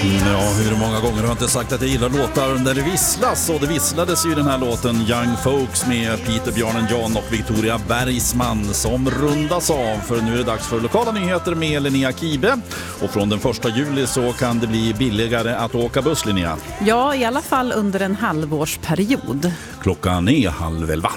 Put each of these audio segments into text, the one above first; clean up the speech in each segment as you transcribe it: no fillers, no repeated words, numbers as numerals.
Ja, hur många gånger har jag inte sagt att jag gillar låtar där det visslas, och det visslades ju den här låten Young Folks med Peter Björnen John och Victoria Bergsman som rundas av, för nu är det dags för lokala nyheter med Linnea Kibe, och från den 1 juli så kan det bli billigare att åka buss, Linnea. Ja, i alla fall under en halvårsperiod. Klockan är 10:30.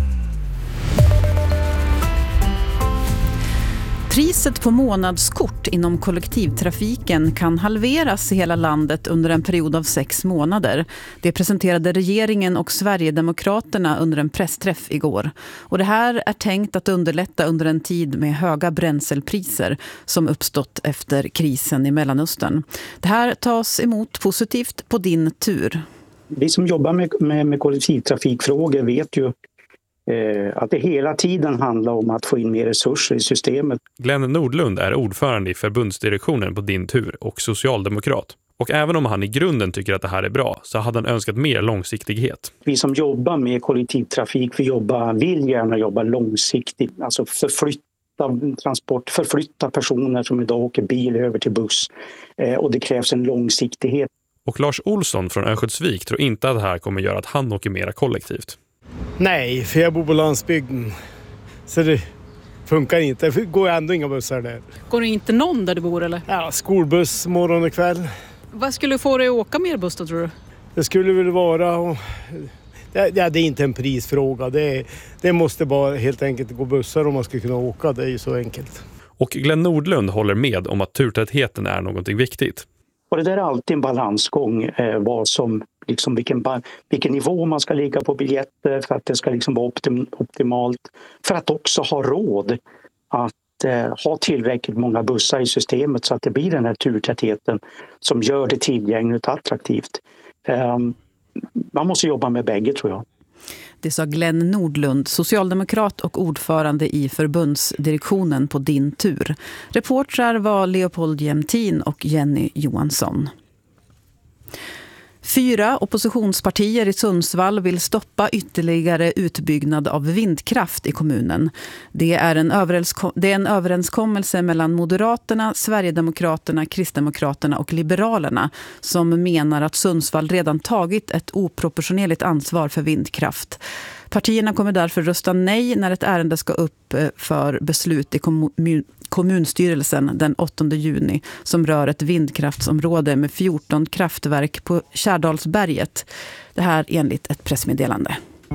Priset på månadskort inom kollektivtrafiken kan halveras i hela landet under en period av 6 månader. Det presenterade regeringen och Sverigedemokraterna under en pressträff igår. Och det här är tänkt att underlätta under en tid med höga bränslepriser som uppstått efter krisen i Mellanöstern. Det här tas emot positivt på din tur. Vi som jobbar med kollektivtrafikfrågor vet ju att det hela tiden handlar om att få in mer resurser i systemet. Glenn Nordlund är ordförande i förbundsdirektionen på din tur och socialdemokrat. Och även om han i grunden tycker att det här är bra så hade han önskat mer långsiktighet. Vi som jobbar med kollektivtrafik, vill gärna jobba långsiktigt. Alltså förflytta personer som idag åker bil över till buss. Och det krävs en långsiktighet. Och Lars Olsson från Örnsköldsvik tror inte att det här kommer göra att han åker mera kollektivt. Nej, för jag bor på landsbygden. Så det funkar inte. Det går ändå inga bussar där. Går det inte någon där du bor eller? Ja, skolbuss morgon och kväll. Vad skulle få dig att åka mer buss då, tror du? Det skulle väl vara... det är inte en prisfråga. Det måste bara helt enkelt gå bussar om man ska kunna åka. Det är ju så enkelt. Och Glenn Nordlund håller med om att turtätheten är någonting viktigt. Och det där är alltid en balansgång, vilken nivå man ska ligga på biljetter för att det ska vara optimalt. För att också ha råd att ha tillräckligt många bussar i systemet så att det blir den här turtätheten som gör det tillgängligt och attraktivt. Man måste jobba med bägge, tror jag. Det sa Glenn Nordlund, socialdemokrat och ordförande i förbundsdirektionen på din tur. Reportrar var Leopold Jämtin och Jenny Johansson. 4 oppositionspartier i Sundsvall vill stoppa ytterligare utbyggnad av vindkraft i kommunen. Det är en överenskommelse mellan Moderaterna, Sverigedemokraterna, Kristdemokraterna och Liberalerna som menar att Sundsvall redan tagit ett oproportionerligt ansvar för vindkraft. Partierna kommer därför rösta nej när ett ärende ska upp för beslut i kommunstyrelsen den 8 juni som rör ett vindkraftsområde med 14 kraftverk på Kärdalsberget. Det här enligt ett pressmeddelande.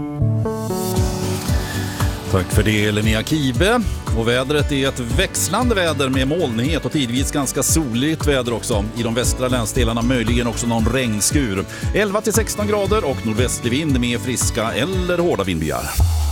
Tack för det, Linnea Kibe. Och vädret är ett växlande väder med molnighet och tidvis ganska soligt väder också. I de västra länsdelarna möjligen också någon regnskur. 11-16 grader och nordvästlig vind med friska eller hårda vindbyar.